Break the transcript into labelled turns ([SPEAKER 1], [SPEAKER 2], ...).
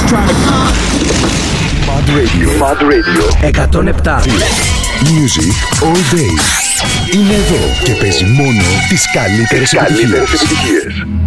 [SPEAKER 1] Mad Radio 107.
[SPEAKER 2] Music all day. Είναι εδώ και παίζει μόνο τις καλύτερες επιτυχίες.